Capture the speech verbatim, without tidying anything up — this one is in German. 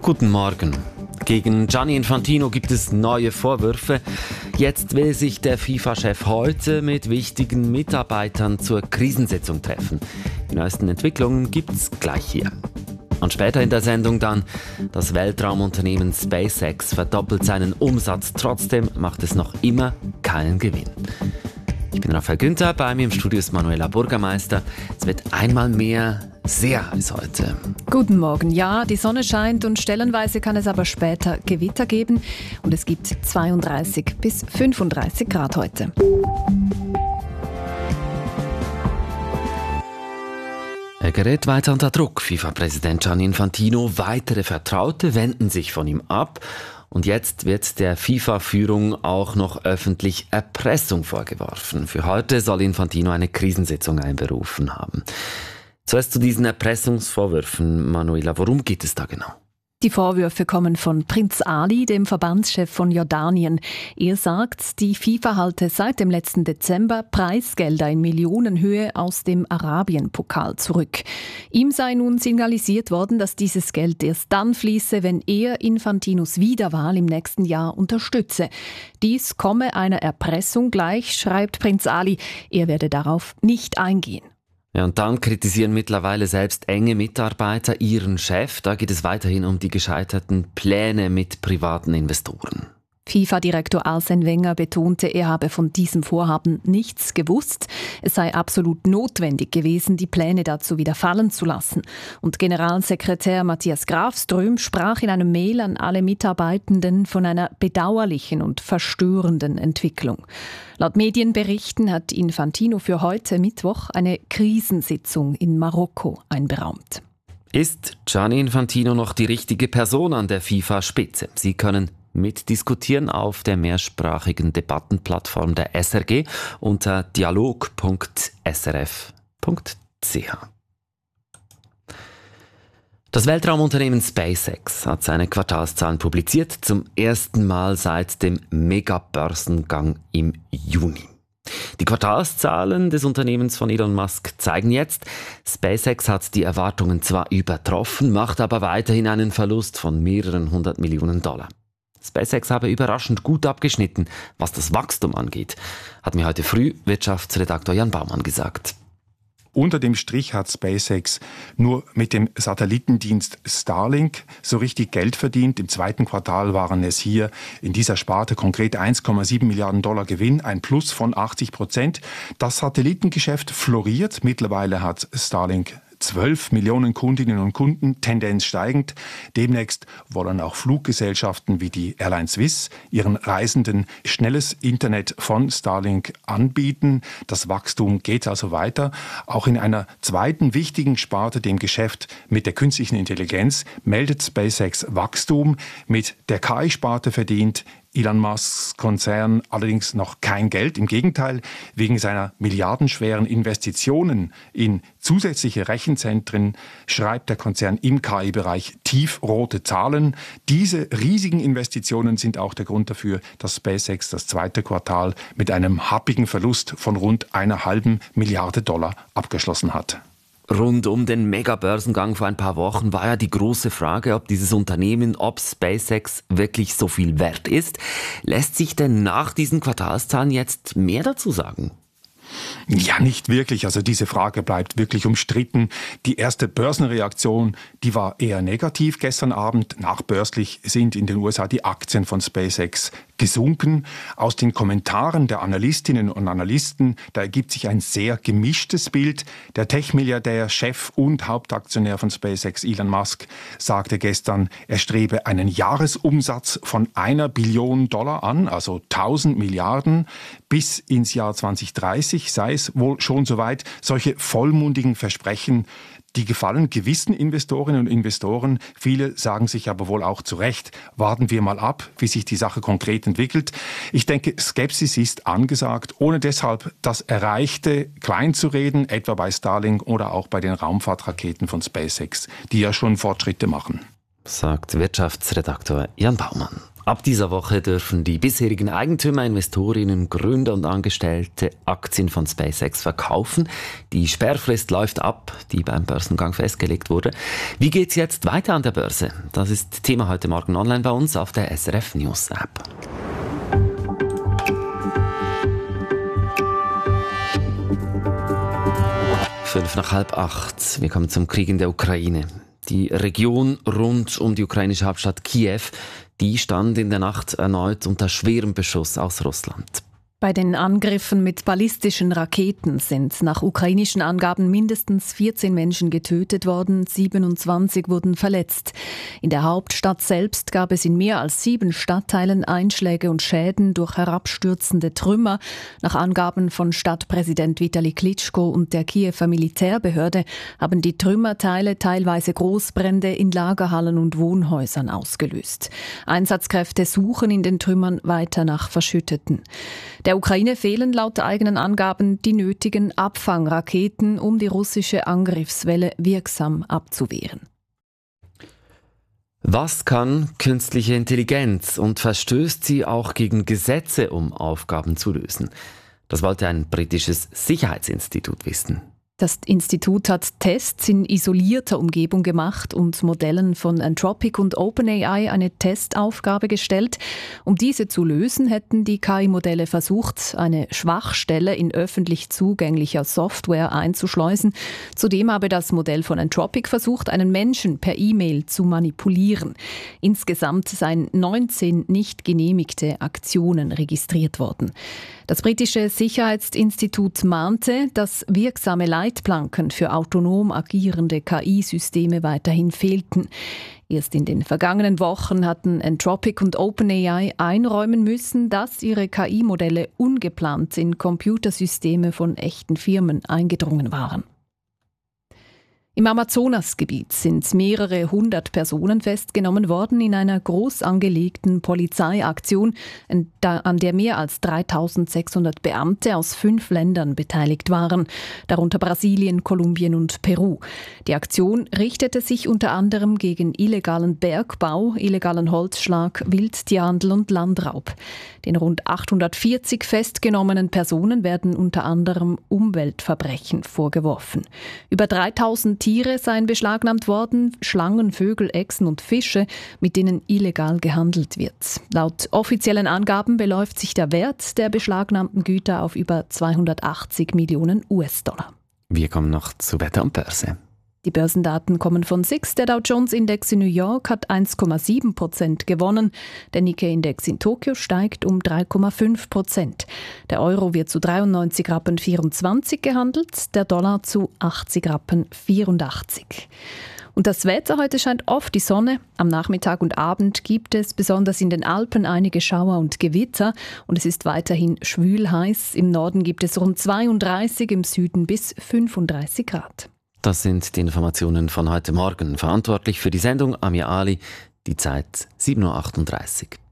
Guten Morgen. Gegen Gianni Infantino gibt es neue Vorwürfe. Jetzt will sich der FIFA-Chef heute mit wichtigen Mitarbeitern zur Krisensitzung treffen. Die neuesten Entwicklungen gibt's gleich hier. Und später in der Sendung dann: Das Weltraumunternehmen SpaceX verdoppelt seinen Umsatz. Trotzdem macht es noch immer keinen Gewinn. Ich bin Raphael Günther, bei mir im Studio ist Manuela Burgermeister. Es wird einmal mehr sehr heiß heute. Guten Morgen. Ja, die Sonne scheint und stellenweise kann es aber später Gewitter geben. Und es gibt zweiunddreißig bis fünfunddreißig Grad heute. Er gerät weiter unter Druck. FIFA-Präsident Gianni Infantino, weitere Vertraute wenden sich von ihm ab. Und jetzt wird der FIFA-Führung auch noch öffentlich Erpressung vorgeworfen. Für heute soll Infantino eine Krisensitzung einberufen haben. Zuerst zu diesen Erpressungsvorwürfen, Manuela. Worum geht es da genau? Die Vorwürfe kommen von Prinz Ali, dem Verbandschef von Jordanien. Er sagt, die FIFA halte seit dem letzten Dezember Preisgelder in Millionenhöhe aus dem Arabien-Pokal zurück. Ihm sei nun signalisiert worden, dass dieses Geld erst dann fließe, wenn er Infantinos Wiederwahl im nächsten Jahr unterstütze. Dies komme einer Erpressung gleich, schreibt Prinz Ali. Er werde darauf nicht eingehen. Ja, und dann kritisieren mittlerweile selbst enge Mitarbeiter ihren Chef. Da geht es weiterhin um die gescheiterten Pläne mit privaten Investoren. FIFA-Direktor Arsène Wenger betonte, er habe von diesem Vorhaben nichts gewusst. Es sei absolut notwendig gewesen, die Pläne dazu wieder fallen zu lassen. Und Generalsekretär Matthias Grafström sprach in einem Mail an alle Mitarbeitenden von einer bedauerlichen und verstörenden Entwicklung. Laut Medienberichten hat Infantino für heute Mittwoch eine Krisensitzung in Marokko einberaumt. Ist Gianni Infantino noch die richtige Person an der FIFA-Spitze? Sie können mitdiskutieren auf der mehrsprachigen Debattenplattform der S R G unter dialog punkt s r f punkt c h. Das Weltraumunternehmen SpaceX hat seine Quartalszahlen publiziert, zum ersten Mal seit dem Mega-Börsengang im Juni. Die Quartalszahlen des Unternehmens von Elon Musk zeigen jetzt, SpaceX hat die Erwartungen zwar übertroffen, macht aber weiterhin einen Verlust von mehreren hundert Millionen Dollar. SpaceX habe überraschend gut abgeschnitten, was das Wachstum angeht, hat mir heute früh Wirtschaftsredaktor Jan Baumann gesagt. Unter dem Strich hat SpaceX nur mit dem Satellitendienst Starlink so richtig Geld verdient. Im zweiten Quartal waren es hier in dieser Sparte konkret eins Komma sieben Milliarden Dollar Gewinn, ein Plus von achtzig Prozent. Das Satellitengeschäft floriert. Mittlerweile hat Starlink zwölf Millionen Kundinnen und Kunden, Tendenz steigend. Demnächst wollen auch Fluggesellschaften wie die Airline Swiss ihren Reisenden schnelles Internet von Starlink anbieten. Das Wachstum geht also weiter. Auch in einer zweiten wichtigen Sparte, dem Geschäft mit der künstlichen Intelligenz, meldet SpaceX Wachstum. Mit der K I-Sparte verdient Elon Musks Konzern allerdings noch kein Geld. Im Gegenteil, wegen seiner milliardenschweren Investitionen in zusätzliche Rechenzentren schreibt der Konzern im K I-Bereich tiefrote Zahlen. Diese riesigen Investitionen sind auch der Grund dafür, dass SpaceX das zweite Quartal mit einem happigen Verlust von rund einer halben Milliarde Dollar abgeschlossen hat. Rund um den Mega-Börsengang vor ein paar Wochen war ja die große Frage, ob dieses Unternehmen, ob SpaceX wirklich so viel wert ist. Lässt sich denn nach diesen Quartalszahlen jetzt mehr dazu sagen? Ja, nicht wirklich. Also diese Frage bleibt wirklich umstritten. Die erste Börsenreaktion, die war eher negativ gestern Abend. Nachbörslich sind in den U S A die Aktien von SpaceX gesunken. Aus den Kommentaren der Analystinnen und Analysten, da ergibt sich ein sehr gemischtes Bild. Der Tech-Milliardär, Chef und Hauptaktionär von SpaceX, Elon Musk, sagte gestern, er strebe einen Jahresumsatz von einer Billion Dollar an, also tausend Milliarden. Bis ins Jahr zwanzig dreißig sei es wohl schon soweit. Solche vollmundigen Versprechen, die gefallen gewissen Investorinnen und Investoren. Viele sagen sich aber wohl auch zu Recht, warten wir mal ab, wie sich die Sache konkret entwickelt. Ich denke, Skepsis ist angesagt, ohne deshalb das Erreichte kleinzureden, etwa bei Starlink oder auch bei den Raumfahrtraketen von SpaceX, die ja schon Fortschritte machen. Sagt Wirtschaftsredaktor Jan Baumann. Ab dieser Woche dürfen die bisherigen Eigentümer, Investorinnen, Gründer und Angestellte Aktien von SpaceX verkaufen. Die Sperrfrist läuft ab, die beim Börsengang festgelegt wurde. Wie geht's jetzt weiter an der Börse? Das ist Thema heute Morgen online bei uns auf der S R F News App. Fünf nach halb acht. Wir kommen zum Krieg in der Ukraine. Die Region rund um die ukrainische Hauptstadt Kiew, die stand in der Nacht erneut unter schwerem Beschuss aus Russland. Bei den Angriffen mit ballistischen Raketen sind nach ukrainischen Angaben mindestens vierzehn Menschen getötet worden, siebenundzwanzig wurden verletzt. In der Hauptstadt selbst gab es in mehr als sieben Stadtteilen Einschläge und Schäden durch herabstürzende Trümmer. Nach Angaben von Stadtpräsident Vitali Klitschko und der Kiewer Militärbehörde haben die Trümmerteile teilweise Großbrände in Lagerhallen und Wohnhäusern ausgelöst. Einsatzkräfte suchen in den Trümmern weiter nach Verschütteten. Der Ukraine fehlen laut eigenen Angaben die nötigen Abfangraketen, um die russische Angriffswelle wirksam abzuwehren. Was kann künstliche Intelligenz und verstößt sie auch gegen Gesetze, um Aufgaben zu lösen? Das wollte ein britisches Sicherheitsinstitut wissen. Das Institut hat Tests in isolierter Umgebung gemacht und Modellen von Anthropic und OpenAI eine Testaufgabe gestellt. Um diese zu lösen, hätten die K I-Modelle versucht, eine Schwachstelle in öffentlich zugänglicher Software einzuschleusen. Zudem habe das Modell von Anthropic versucht, einen Menschen per E-Mail zu manipulieren. Insgesamt seien neunzehn nicht genehmigte Aktionen registriert worden. Das britische Sicherheitsinstitut mahnte, dass wirksame Leitplanken für autonom agierende K I-Systeme weiterhin fehlten. Erst in den vergangenen Wochen hatten Anthropic und OpenAI einräumen müssen, dass ihre K I-Modelle ungeplant in Computersysteme von echten Firmen eingedrungen waren. Im Amazonasgebiet sind mehrere hundert Personen festgenommen worden in einer groß angelegten Polizeiaktion, an der mehr als dreitausendsechshundert Beamte aus fünf Ländern beteiligt waren, darunter Brasilien, Kolumbien und Peru. Die Aktion richtete sich unter anderem gegen illegalen Bergbau, illegalen Holzschlag, Wildtierhandel und Landraub. Den rund achthundertvierzig festgenommenen Personen werden unter anderem Umweltverbrechen vorgeworfen. Über dreitausend Tiere seien beschlagnahmt worden, Schlangen, Vögel, Echsen und Fische, mit denen illegal gehandelt wird. Laut offiziellen Angaben beläuft sich der Wert der beschlagnahmten Güter auf über zweihundertachtzig Millionen U S-Dollar. Wir kommen noch zu Wetter und Börse. Die Börsendaten kommen von S I X. Der Dow Jones-Index in New York hat eins Komma sieben Prozent gewonnen. Der Nikkei-Index in Tokio steigt um drei Komma fünf Prozent. Der Euro wird zu dreiundneunzig Rappen vierundzwanzig gehandelt, der Dollar zu achtzig Rappen vierundachtzig. Und das Wetter: heute scheint oft die Sonne. Am Nachmittag und Abend gibt es besonders in den Alpen einige Schauer und Gewitter. Und es ist weiterhin schwül heiß. Im Norden gibt es rund zweiunddreißig, im Süden bis fünfunddreißig Grad. Das sind die Informationen von heute Morgen. Verantwortlich für die Sendung Amir Ali, die Zeit sieben Uhr achtunddreißig.